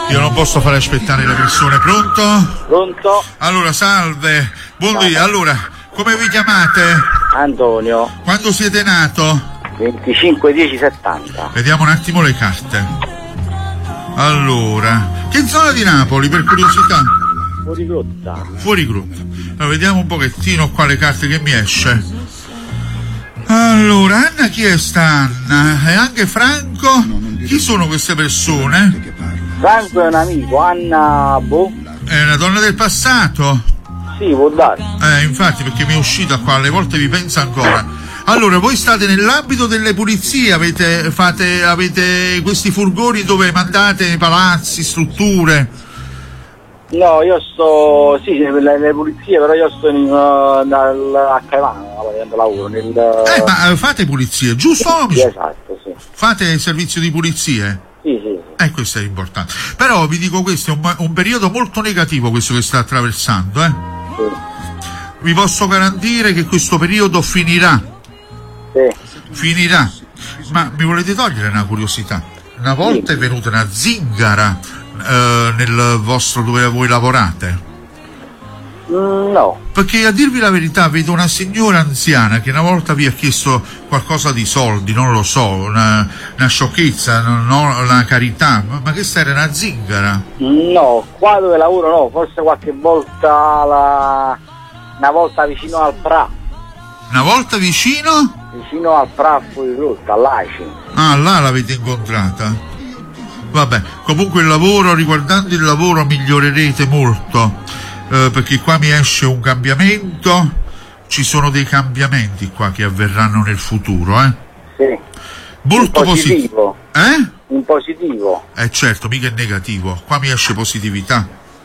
Io non posso fare aspettare le persone. Pronto? Pronto? Allora, salve. Buondì. Allora, come vi chiamate? Antonio. Quando siete nato? 25/10/70. Vediamo un attimo le carte. Allora, che zona di Napoli, per curiosità? Fuori Grotta. Fuori Grotta. Allora, vediamo un pochettino qua le carte che mi esce. Allora, Anna, chi è sta Anna? E anche Franco? Chi sono queste persone? Franco è un amico, Anna boh. È una donna del passato? Sì, può dare. Infatti, perché mi è uscita qua, alle volte vi pensa ancora. Allora, voi state nell'ambito delle pulizie, avete questi furgoni dove mandate palazzi, strutture? No, io sto, sì, le pulizie, però io sto a Caivano, lavoro ma fate pulizie, giusto? Sì, esatto, sì. Fate servizio di pulizie? Sì. Questo è importante. Però vi dico, questo è un periodo molto negativo, questo che sta attraversando, Sì. Vi posso garantire che questo periodo finirà. Sì. Finirà. Ma mi volete togliere una curiosità? Una volta è venuta una zingara nel vostro, dove voi lavorate? No. Perché, a dirvi la verità, vedo una signora anziana che una volta vi ha chiesto qualcosa di soldi, non lo so, una sciocchezza, una carità, ma che era una zingara? No, qua dove lavoro no, forse qualche volta una volta vicino al Pra. Una volta vicino? Vicino al Pra fuori Grotta, all'Aci. Ah, là l'avete incontrata? Vabbè, comunque riguardando il lavoro migliorerete molto. Perché qua mi esce un cambiamento, ci sono dei cambiamenti qua che avverranno nel futuro, Sì. Molto positivo. In positivo. Certo, mica è negativo, qua mi esce positività.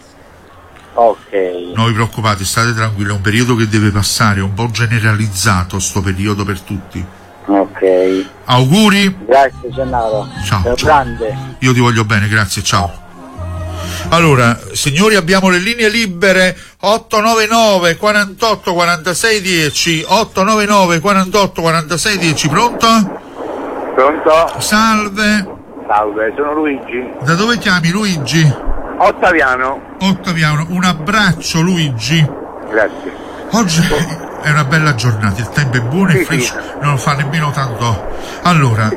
Ok. Non vi preoccupate, state tranquilli, è un periodo che deve passare, è un po' generalizzato sto periodo per tutti. Ok. Auguri. Grazie Gennaro. Ciao. Grande. Io ti voglio bene, grazie, ciao. Allora, signori, abbiamo le linee libere 899 48 46 10, 899 48 46 10, pronto? Pronto? Salve. Salve, sono Luigi. Da dove chiami, Luigi? Ottaviano. Ottaviano, un abbraccio, Luigi. Grazie. Oggi è una bella giornata, il tempo è buono e fresco, non lo fa nemmeno tanto. Allora,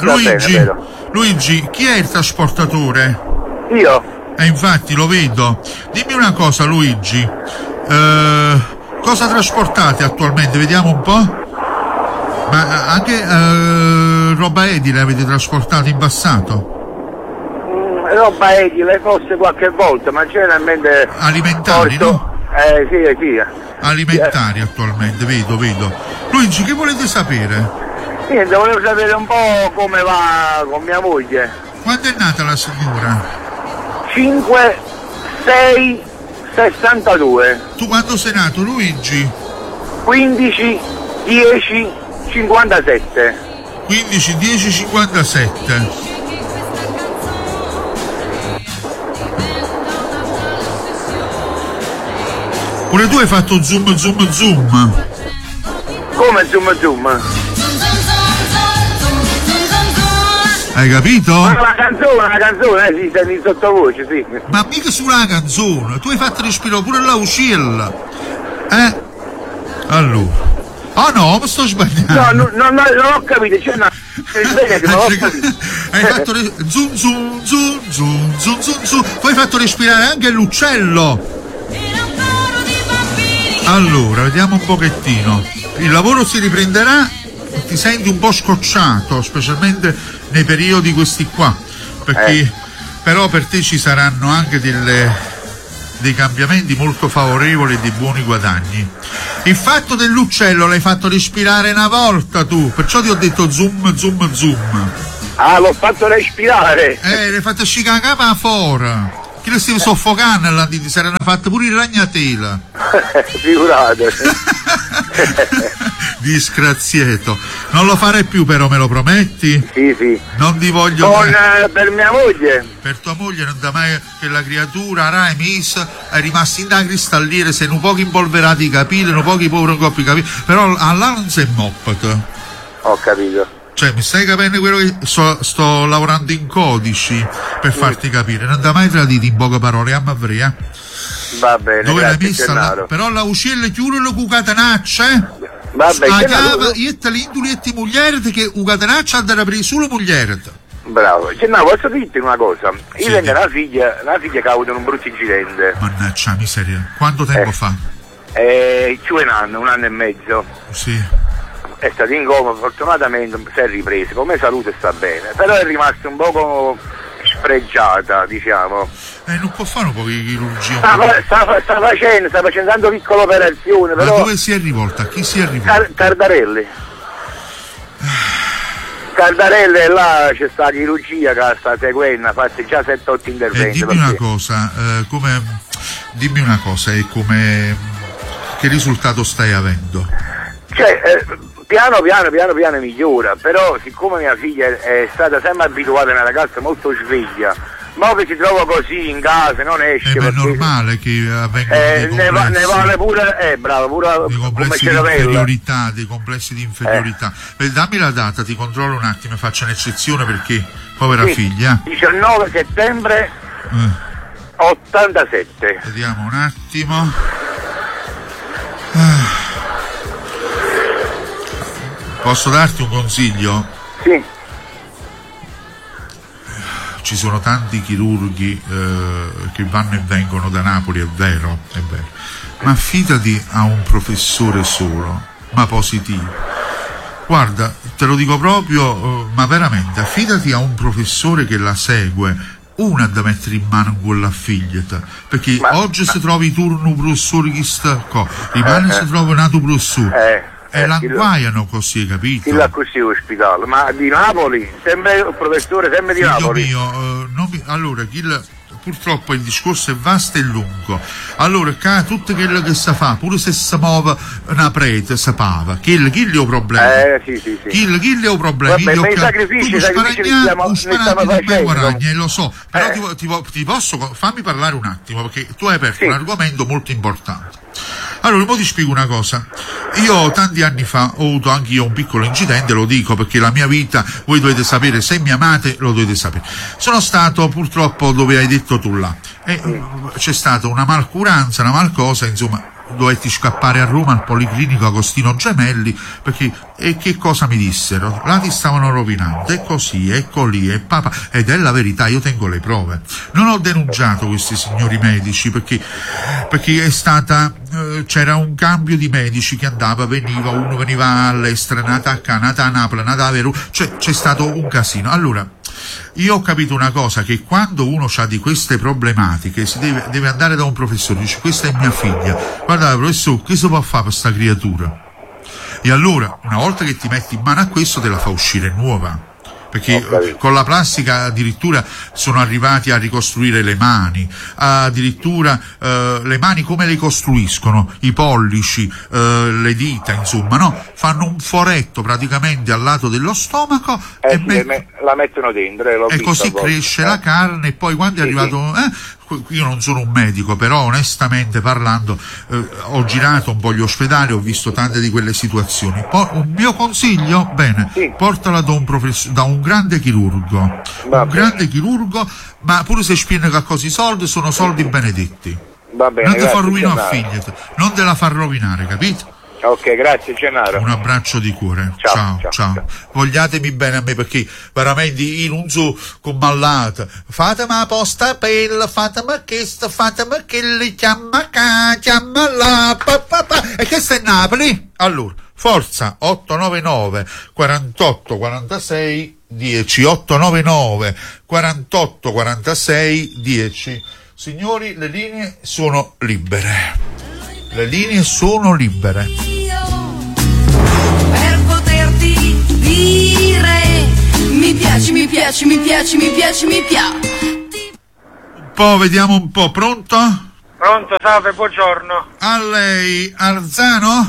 Luigi, chi è il trasportatore? Io. Infatti lo vedo. Dimmi una cosa, Luigi, cosa trasportate attualmente? Vediamo un po'. Ma anche roba edile avete trasportato in passato? Roba edile forse qualche volta, ma generalmente alimentari, no? Sì. Alimentari attualmente, vedo. Luigi, che volete sapere? Niente, volevo sapere un po' come va con mia moglie. Quando è nata la signora? 5, 6, 62. Tu quando sei nato, Luigi? 15, 10, 57. 15, 10, 57. Pure tu hai fatto zoom. Come zoom? Hai capito? Ma la canzone, sì, senti in sottovoce, sì. Ma mica sulla canzone, tu hai fatto respiro pure la uscilla. Allora. Ah no, mi sto sbagliando. No, non ho capito, c'è una... Hai fatto zoom. Tu hai fatto respirare anche l'uccello. Allora, vediamo un pochettino. Il lavoro si riprenderà, ti senti un po' scocciato, specialmente nei periodi questi qua, perché però per te ci saranno anche dei cambiamenti molto favorevoli e dei buoni guadagni. Il fatto dell'uccello l'hai fatto respirare una volta tu, perciò ti ho detto zoom. Ah, l'ho fatto respirare. L'hai fatto scicare la capa fuori. Che lo stiamo soffocando là, ti saranno fatte pure il ragnatela. Figurate. Disgraziato. Non lo farei più, però, me lo prometti? Sì. Non ti voglio per mia moglie. Per tua moglie non da mai che la creatura Rai Mis è rimasta in da cristalliere, se un po' impolverati i capelli, un po' poveri coppi i capelli, però là non si è moppata. Ho capito. Cioè, mi stai capendo quello che sto lavorando in codici per farti capire. Non da mai traditi in poche parole, ammavria. Va bene, dove l'hai grazie messa Gennaro. però la ucella chiudono con catenaccia, Vabbè, a Gennaro, cava, io te l'indulietti mugliere che un catenaccia andrà per solo mugliere. bravo. Gennaro, posso dirti una cosa? Sì. Io tengo una figlia che ha avuto un brutto incidente. Mannaggia miseria, quanto tempo fa? C'è un anno e mezzo. Sì. È stato in coma, fortunatamente si è ripreso, come salute sta bene, però è rimasta un poco spregiata, diciamo. Non può fare un po' di chirurgia. Sta facendo tante piccole operazioni, Ma però. dove si è rivolta? A chi si è rivolta? Cardarelli. Cardarelli, e là c'è sta chirurgia che sta seguendo, ha fatto già 7-8 interventi. Dimmi una cosa, dimmi una cosa, che risultato stai avendo? Cioè, piano piano migliora, però siccome mia figlia è stata sempre abituata a una ragazza molto sveglia, ma che si trova così in casa, non esce. È normale che avvengano ne vale pure, bravo, pure dei complessi di inferiorità, dei complessi di inferiorità. Dammi la data, ti controllo un attimo, faccio un'eccezione perché povera figlia. 19 settembre 87. Vediamo un attimo. Posso darti un consiglio? Sì. Ci sono tanti chirurghi che vanno e vengono da Napoli, è vero, ma affidati a un professore solo, ma positivo. Guarda, te lo dico proprio, ma veramente, affidati a un professore che la segue, una da mettere in mano quella figlietta, perché oggi si trovi i turno professori che sta qua, rimane si trova un altro professore. E l'anguaiano così, capito? Chi l'ha così ospitato? Ma di Napoli? Sempre il professore, sempre di Figlio Napoli? mio, allora, purtroppo il discorso è vasto e lungo. Allora, tutto quello che si fa, pure se si muove una prete, si pava. Chi è un problema? Sì. Chi è un problema? Vabbè, ma i sacrifici stiamo facendo. Lo so, però ti posso, fammi parlare un attimo, perché tu hai aperto un argomento molto importante. Allora, poi ti spiego una cosa. Io tanti anni fa ho avuto anche io un piccolo incidente, lo dico perché la mia vita, voi dovete sapere, se mi amate lo dovete sapere. Sono stato purtroppo dove hai detto tu là, e c'è stata una malcuranza, una malcosa, insomma, dovetti scappare a Roma al Policlinico Agostino Gemelli, perché che cosa mi dissero? Là ti stavano rovinando, è così, ecco lì, è papà, ed è la verità, io tengo le prove. Non ho denunciato questi signori medici perché è stata c'era un cambio di medici che veniva, uno veniva all'estero, nata a Canada, nata a Napoli, nata a Veru, cioè c'è stato un casino. Allora, io ho capito una cosa, che quando uno ha di queste problematiche si deve andare da un professore, dice questa è mia figlia, guarda professore, che si può fare per sta creatura? E allora, una volta che ti metti in mano a questo, te la fa uscire nuova. Perché con la plastica addirittura sono arrivati a ricostruire le mani, addirittura le mani come le costruiscono, i pollici, le dita, insomma, no? Fanno un foretto praticamente al lato dello stomaco la mettono dentro e così cresce la carne, e poi quando è arrivato... Io non sono un medico, però onestamente parlando ho girato un po' gli ospedali, ho visto tante di quelle situazioni. Poi un mio consiglio, portala da un grande chirurgo, grande chirurgo, ma pure se spiega che così soldi sono soldi benedetti. Va bene, non ti fa rovinare a figlia, non te la fa rovinare, capito? Ok, grazie Gennaro. Un abbraccio di cuore. Ciao. Vogliatemi bene a me, perché veramente io non so come all'altra. Fatemi la posta bella, fatemi questo, fatemi quelli, chiama qua, chiama là, e questo è Napoli? Allora, forza, 899 48 46 10, 899 48 46 10. Signori, le linee sono libere. Le linee sono libere. Per poterti dire mi piaci. Un po', vediamo un po', pronto? Pronto, salve, buongiorno. A lei, Arzano?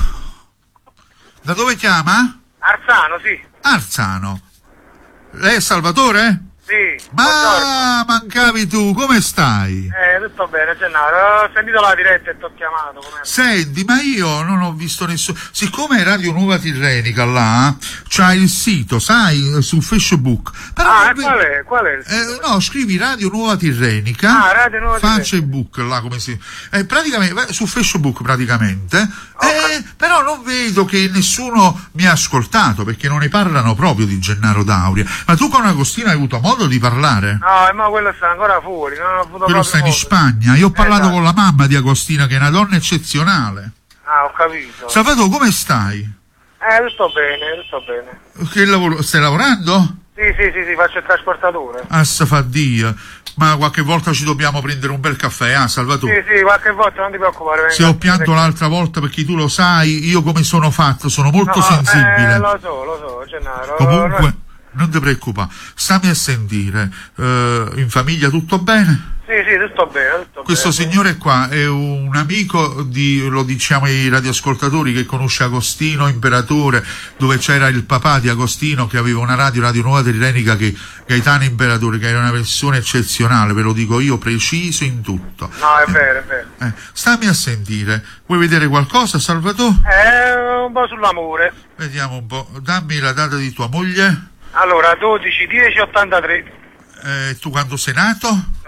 Da dove chiama? Arzano, sì. Arzano. Lei è Salvatore? Sì, Ma buongiorno. mancavi tu, come stai? Tutto bene, Gennaro. Ho sentito la diretta e ti ho chiamato. Com'è? Senti, ma io non ho visto nessuno. Siccome Radio Nuova Tirrenica là c'ha il sito, sai, su Facebook. Però Ah, non e ve- qual è il sito? no, scrivi Radio Nuova Tirrenica. Ah, Radio Nuova Tirrenica. Facebook, là come si. Praticamente, su Facebook praticamente. Però non vedo che nessuno mi ha ascoltato, perché non ne parlano proprio di Gennaro Dauria. Ma tu con Agostino hai avuto modo di parlare? No, ma quello sta ancora fuori, non ho avuto Quello proprio sta in modo. Spagna. Io ho parlato esatto. con la mamma di Agostina, che è una donna eccezionale. Ah, ho capito. Salvatore, come stai? Tutto bene, tutto bene. Che lavoro? Stai lavorando? Sì, faccio il trasportatore. Assa fa Dio. Ma qualche volta ci dobbiamo prendere un bel caffè, Salvatore? Sì, qualche volta non ti preoccupare. Se ho pianto l'altra volta, perché tu lo sai, io come sono fatto, sono molto sensibile. Lo so, Gennaro. Comunque, non ti preoccupare, stammi a sentire. In famiglia tutto bene? Sì, tutto bene, tutto Questo bene. signore qua è un amico lo diciamo ai radioascoltatori, che conosce Agostino Imperatore, dove c'era il papà di Agostino che aveva una Radio Nuova Tirrenica, che Gaetano Imperatore, che era una persona eccezionale, ve lo dico io, preciso in tutto. No, è vero, è vero. Stammi a sentire. Vuoi vedere qualcosa, Salvatore? Un po' sull'amore. Vediamo un po'. Dammi la data di tua moglie. Allora, 12-10-83. Tu quando sei nato?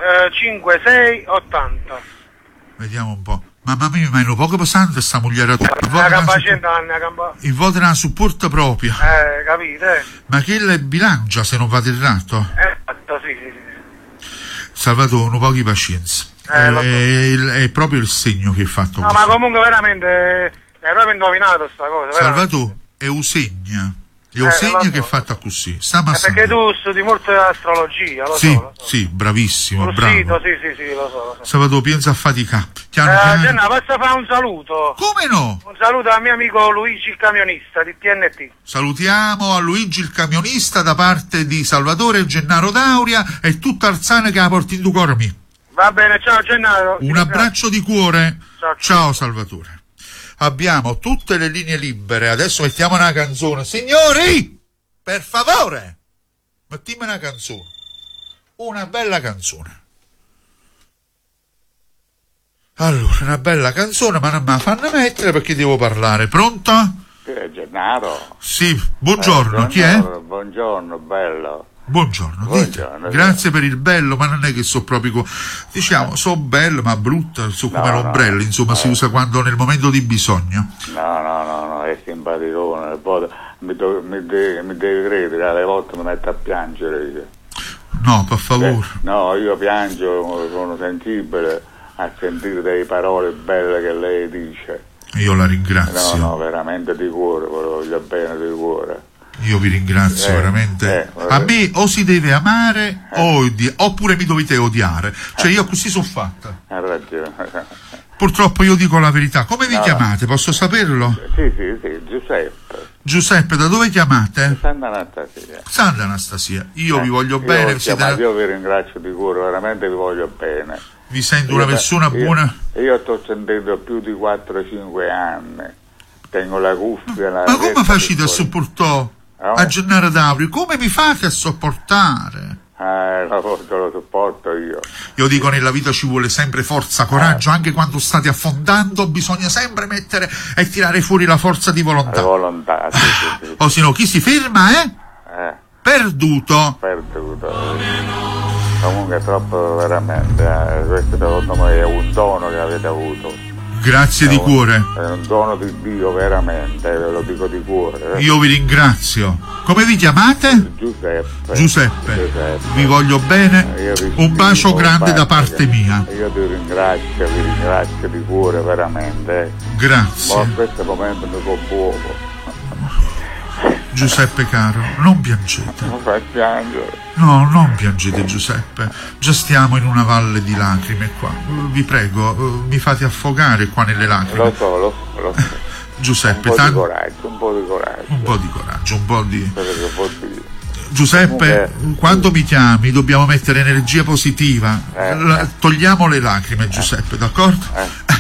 5-6-80. Vediamo un po'. Mamma mia, ma è un poco pesante sta moglie tua. La gamba 100 anni, la gamba. Il voto non supporta proprio. Capite? Ma che le bilancia se non vado errato? Esatto, sì. Salvatore, un po' di pazienza. Lo so. È proprio il segno che hai fatto No, così. ma comunque veramente è proprio indovinato sta cosa. Salvatore, è Eusegna. È Eusegna lo so. che è fatta così. Stiamo a Perché sentire. tu studi molto astrologia, lo Sì, so. sì, bravissimo, Sul bravo. sito, sì, lo so. Salvatore, pensa a faticare. Piano piano. Gennaro, posso fare un saluto? Come no? Un saluto al mio amico Luigi il camionista di TNT. Salutiamo a Luigi il camionista da parte di Salvatore e Gennaro Dauria e tutta Arzana che la porti in Ducormi. Va bene, ciao Gennaro. Un abbraccio di cuore. Ciao. Ciao Salvatore. Abbiamo tutte le linee libere. Adesso mettiamo una canzone. Signori, per favore, mettiamo una canzone. Una bella canzone. Allora, una bella canzone, ma non me la fanno mettere perché devo parlare. Pronto? Gennaro. Sì, buongiorno. Chi è? Buongiorno, bello. Buongiorno, Buongiorno, grazie per il bello, ma non è che so proprio, diciamo, so bello ma brutto, so come l'ombrello, insomma, si usa quando nel momento di bisogno. No, è simpaticone, poi mi devi credere, alle volte mi metto a piangere io. No, per favore. No, io piango, sono sensibile a sentire delle parole belle che lei dice. Io la ringrazio. No, veramente di cuore, voglio bene di cuore. Io vi ringrazio veramente. A me o si deve amare oppure mi dovete odiare. Cioè io così sono fatta. Hai ragione. Purtroppo io dico la verità. Come vi chiamate? Posso saperlo? Sì, Giuseppe. Giuseppe, da dove chiamate? Santa Anastasia. Santa Anastasia. Io vi voglio bene. Io vi ringrazio di cuore, veramente vi voglio bene. Vi sento una persona buona. Io sto sentendo più di 4-5 anni. Tengo la cuffia. Ma come facete a sopportare a Gennaro Dauria? Come mi fate a sopportare? Lo sopporto io. Io dico, nella vita ci vuole sempre forza, coraggio, anche quando state affondando bisogna sempre mettere e tirare fuori la forza di volontà. La volontà, sì. O se no, chi si ferma è perduto. Comunque è troppo veramente, questo secondo me è un dono che avete avuto. Grazie di cuore. È un dono di Dio veramente, ve lo dico di cuore. Io vi ringrazio. Come vi chiamate? Giuseppe. Vi voglio bene. Un bacio grande da parte mia. Io vi ringrazio di cuore veramente. Grazie. Ma in questo momento mi commuovo. Giuseppe caro, non piangete. Non fai piangere. No, non piangete Giuseppe, già stiamo in una valle di lacrime qua. Vi prego, mi fate affogare qua nelle lacrime. Lo so. Giuseppe, un po' di coraggio. Giuseppe, quando mi chiami dobbiamo mettere energia positiva. Togliamo le lacrime, Giuseppe, d'accordo?